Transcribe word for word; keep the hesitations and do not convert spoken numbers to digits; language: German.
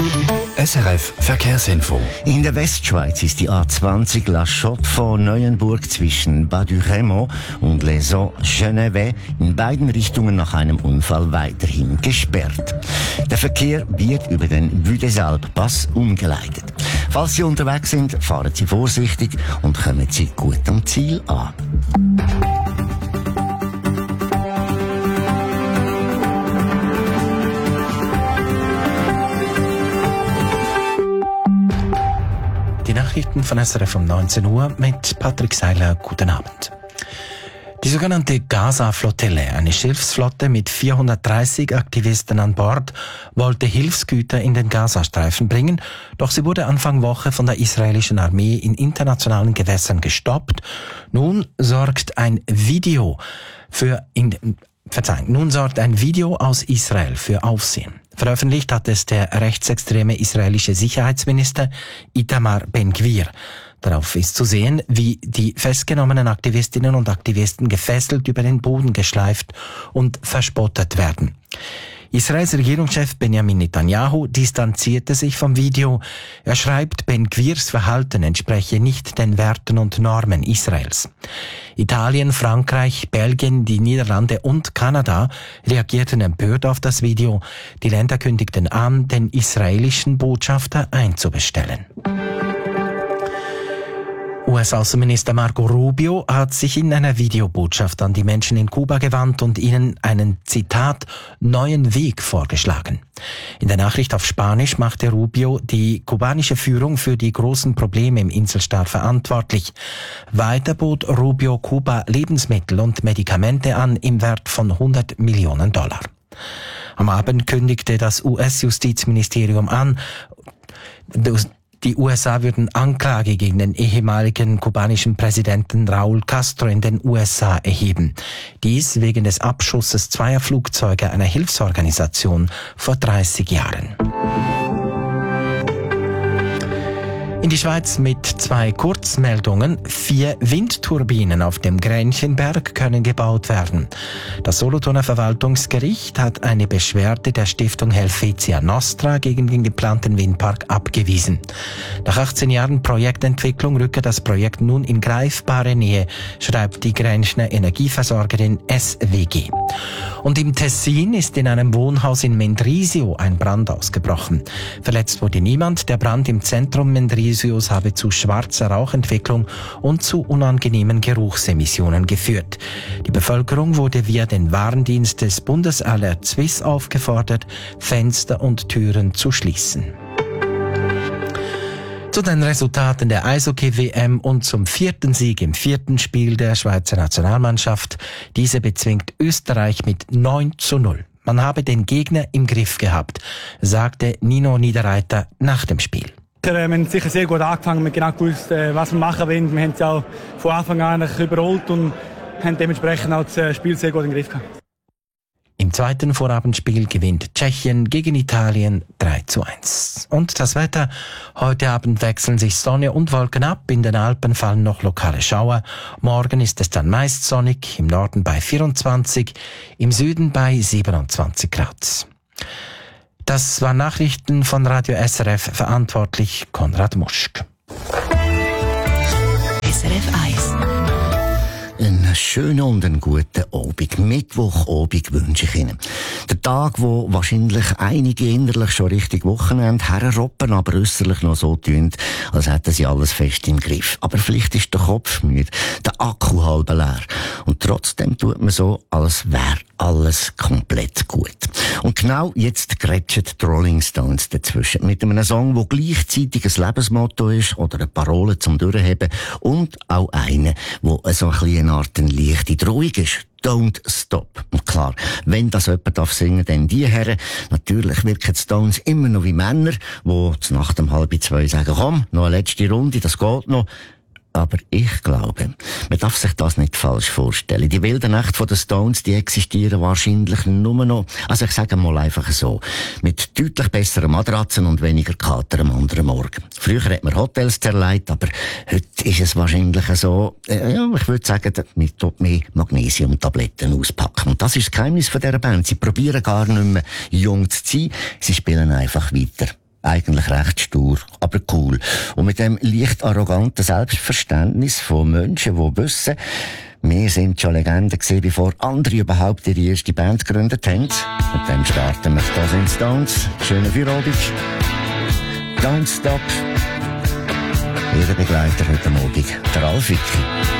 S R F Verkehrsinfo. In der Westschweiz ist die A zwanzig La Chaux von Neuenburg zwischen Bas-du-Rémont und Les Eaux-Genevet in beiden Richtungen nach einem Unfall weiterhin gesperrt. Der Verkehr wird über den Vue des Alpes umgeleitet. Falls Sie unterwegs sind, fahren Sie vorsichtig und kommen Sie gut am Ziel an. Nachrichten von S R F um neunzehn Uhr mit Patrick Seiler. Guten Abend. Die sogenannte Gaza-Flottille, eine Schiffsflotte mit vierhundertdreißig Aktivisten an Bord, wollte Hilfsgüter in den Gazastreifen bringen, doch sie wurde Anfang Woche von der israelischen Armee in internationalen Gewässern gestoppt. Nun sorgt ein Video für in, Verzeihung, nun sorgt ein Video aus Israel für Aufsehen. Veröffentlicht hat es der rechtsextreme israelische Sicherheitsminister Itamar Ben-Gvir. Darauf ist zu sehen, wie die festgenommenen Aktivistinnen und Aktivisten gefesselt über den Boden geschleift und verspottet werden. Israels Regierungschef Benjamin Netanyahu distanzierte sich vom Video. Er schreibt, Ben-Gvirs Verhalten entspreche nicht den Werten und Normen Israels. Italien, Frankreich, Belgien, die Niederlande und Kanada reagierten empört auf das Video. Die Länder kündigten an, den israelischen Botschafter einzubestellen. U S-Außenminister Marco Rubio hat sich in einer Videobotschaft an die Menschen in Kuba gewandt und ihnen einen, Zitat, neuen Weg vorgeschlagen. In der Nachricht auf Spanisch machte Rubio die kubanische Führung für die großen Probleme im Inselstaat verantwortlich. Weiter bot Rubio Kuba Lebensmittel und Medikamente an im Wert von hundert Millionen Dollar. Am Abend kündigte das U S-Justizministerium an, die U S A würden Anklage gegen den ehemaligen kubanischen Präsidenten Raúl Castro in den U S A erheben. Dies wegen des Abschusses zweier Flugzeuge einer Hilfsorganisation vor dreißig Jahren. In die Schweiz mit zwei Kurzmeldungen. Vier Windturbinen auf dem Gränchenberg können gebaut werden. Das Solothurner Verwaltungsgericht hat eine Beschwerde der Stiftung Helvetia Nostra gegen den geplanten Windpark abgewiesen. Nach achtzehn Jahren Projektentwicklung rücke das Projekt nun in greifbare Nähe, schreibt die Grenchner Energieversorgerin S W G. Und im Tessin ist in einem Wohnhaus in Mendrisio ein Brand ausgebrochen. Verletzt wurde niemand. Der Brand im Zentrum Mendrisio habe zu schwarzer Rauchentwicklung und zu unangenehmen Geruchsemissionen geführt. Die Bevölkerung wurde via den Warndienst des Bundesalert Suisse aufgefordert, Fenster und Türen zu schließen. Zu den Resultaten der Eishockey-W M und zum vierten Sieg im vierten Spiel der Schweizer Nationalmannschaft. Diese bezwingt Österreich mit neun zu null. Man habe den Gegner im Griff gehabt, sagte Nino Niederreiter nach dem Spiel. Wir haben sicher sehr gut angefangen, wir haben genau gewusst, was wir machen wollen. Wir haben es auch von Anfang an überholt und haben dementsprechend auch das Spiel sehr gut im Griff gehabt. Im zweiten Vorabendspiel gewinnt Tschechien gegen Italien drei zu eins. Und das Wetter. Heute Abend wechseln sich Sonne und Wolken ab. In den Alpen fallen noch lokale Schauer. Morgen ist es dann meist sonnig, im Norden bei vierundzwanzig, im Süden bei siebenundzwanzig Grad. Das waren Nachrichten von Radio S R F, verantwortlich Konrad Muschk. S R F eins. Einen schönen und einen guten Abend. Mittwochabend wünsche ich Ihnen. Der Tag, wo wahrscheinlich einige innerlich schon richtig Wochenende herroppen, aber äußerlich noch so tun, als hätten sie alles fest im Griff. Aber vielleicht ist der Kopf müde, der Akku halb leer. Und trotzdem tut man so, als wäre alles komplett gut. Und genau jetzt grätschen die Rolling Stones dazwischen. Mit einem Song, der gleichzeitig ein Lebensmotto ist oder eine Parole zum Durchheben und auch eine, wo so ein bisschen eine Art eine leichte Drohung ist. Don't Stop. Und klar, wenn das jemand darf singen, dann die Herren. Natürlich wirken die Stones immer noch wie Männer, die nach dem halb zwei sagen, komm, noch eine letzte Runde, das geht noch. Aber ich glaube, man darf sich das nicht falsch vorstellen. Die wilden Nächte der Stones, die existieren wahrscheinlich nur noch, also ich sage mal einfach so, mit deutlich besseren Matratzen und weniger Kater am anderen Morgen. Früher hat man Hotels zerlegt, aber heute ist es wahrscheinlich so, äh, ja, ich würde sagen, man tut mehr Magnesiumtabletten auspacken. Und das ist das Geheimnis von dieser Band. Sie probieren gar nicht mehr jung zu sein, sie spielen einfach weiter. Eigentlich recht stur, aber cool. Und mit dem leicht arroganten Selbstverständnis von Menschen, die wissen, wir sind schon Legenden gewesen, bevor andere überhaupt ihre erste Band gegründet haben. Und dann starten wir das in Stones. Schönen Feierabend. Don't Stop. Ihr Begleiter heute Morgen, der Ralf Wicki.